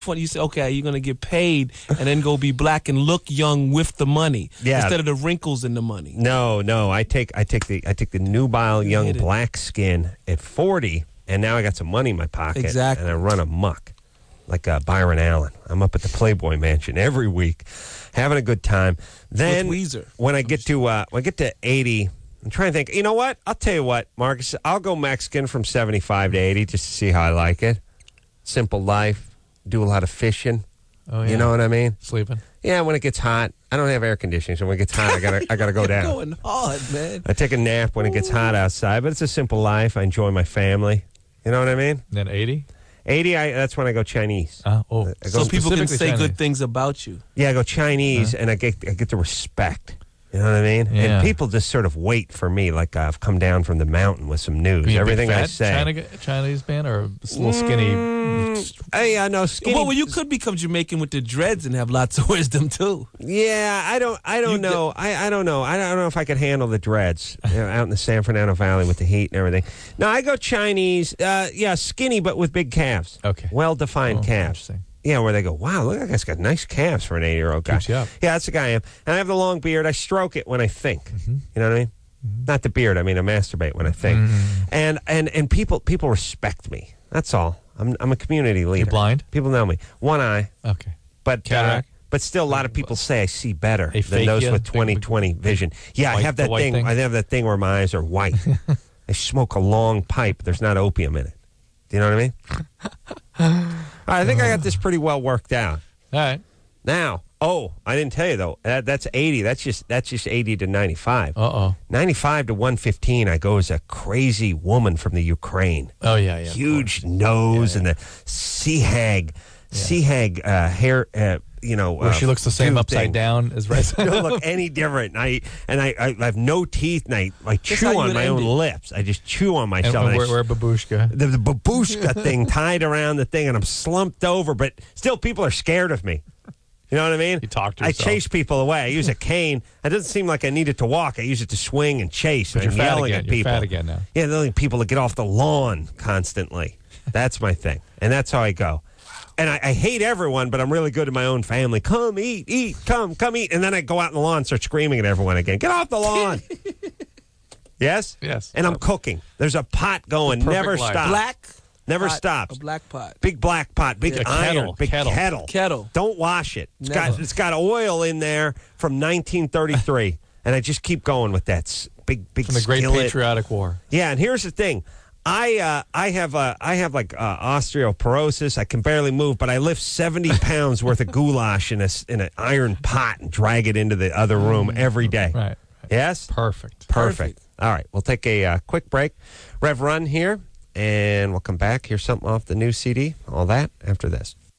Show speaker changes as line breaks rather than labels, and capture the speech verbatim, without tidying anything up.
funny. You say, okay, you're going to get paid and then go be black and look young with the money
Yeah.
instead of the wrinkles in the money.
No, no. I take I take the I take the nubile young
Hit it.
black skin at forty, and now I got some money in my pocket.
Exactly.
And I run amok like uh, Byron Allen. I'm up at the Playboy Mansion every week, having a good time. Then
With Weezer.
when I get to uh, when I get to eighty, I'm trying to think. You know what? I'll tell you what, Marcus. I'll go Mexican from seventy-five to eighty just to see how I like it. Simple life. Do a lot of fishing.
Oh, yeah.
You know what I mean?
Sleeping.
Yeah, when it gets hot. I don't have air conditioning, so when it gets hot, I gotta I gotta go down.
Going hard, man.
I take a nap when it gets hot outside, but it's a simple life. I enjoy my family. You know what I mean?
Then eighty.
eighty, I, that's when I go Chinese.
Uh, oh,
I go
So people can
specifically
say
Chinese.
good things about you.
Yeah, I go Chinese, and I get I get the respect. You know what I mean?
Yeah.
And people just sort of wait for me, like I've come down from the mountain with some news.
Being a big
Everything I
fat
say.
China, Chinese man or a little skinny?
Mm, hey, I know skinny.
Well, well, you could become Jamaican with the dreads and have lots of wisdom too.
Yeah, I don't. I don't
You
know. I, I don't know. I don't know if I could handle the dreads you know, out in the San Fernando Valley with the heat and everything. No, I go Chinese. Uh, yeah, skinny but with big calves.
Okay.
well defined
Oh,
calves.
interesting.
Yeah, where they go, wow, look, that guy's got nice calves for an eighty-year-old guy.
Keeps you up.
Yeah, that's the guy I am. And I have the long beard. I stroke it when I think.
Mm-hmm.
You know what I mean? Not the beard. I mean, I masturbate when I think.
Mm-hmm.
And and and people people respect me. That's all. I'm I'm a community leader.
You blind?
People know me. One eye.
Okay.
But uh,
Cataract?
but still, a lot of people say I see better
They
than
fake
those
you?
with
They-
twenty twenty vision. Yeah, I
White-
have
the
that
white
thing.
thing?
I have that thing where my eyes are white. I smoke a long pipe. There's not opium in it. Do you know what I mean? All right, I think I got this pretty well worked out.
All right.
Now, oh, I didn't tell you though. That, that's eighty. That's just that's just eighty to ninety-five.
Uh oh.
ninety-five to one fifteen. I go as a crazy woman from the Ukraine.
Oh yeah, yeah. of
Huge nose
Yeah, yeah.
and the sea hag, sea hag uh, hair. Uh, you know,
Where
uh,
she looks the same
dude
upside
thing.
down as right.
Don't look any different. And I and I, I have no teeth, and I, I
how
chew
you
on
would
my
end
own
it.
lips. I just chew on
and
myself. and I
we're,
s-
we're babushka.
the, the babushka thing tied around the thing, and I'm slumped over, but still people are scared of me. You know what I mean?
You talk to
I
yourself.
chase people away. I use a cane. It doesn't seem like I need it to walk. I use it to swing and chase.
But
I'm
you're fat
yelling
again.
at
You're
people.
fat again now.
Yeah, the only people to get off the lawn constantly. That's my thing, and that's how I go. And I, I hate everyone, but I'm really good to my own family. Come eat, eat, come, come eat, and then I go out in the lawn and start screaming at everyone again. Get off the lawn. Yes,
Yes.
And I'm cooking. There's a pot going,
The perfect
never
life.
stops.
Black.
Never
pot,
stops.
A black pot.
Big black pot, big
Yeah.
A
iron,
kettle,
big
kettle.
kettle.
Kettle.
Don't wash it. It's
Never.
got it's got oil in there from nineteen thirty-three, and I just keep going with that s- big big
From the Great
skillet.
Patriotic War.
Yeah, and here's the thing. I uh, I have uh, I have like uh, osteoporosis. I can barely move, but I lift seventy pounds worth of goulash in a s- in an iron pot and drag it into the other room every day.
Right. right.
Yes.
Perfect.
Perfect. All right, we'll take a uh, quick break. Rev Run here, and we'll come back. Hear something off the new C D. All that after this.